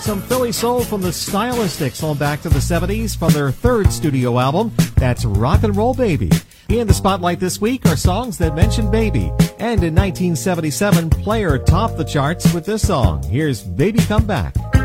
Some Philly soul from the Stylistics on back to the 70s from their third studio album. That's Rock and Roll Baby. In the spotlight this week are songs that mention baby. And in 1977, Player topped the charts with this song. Here's Baby Come Back.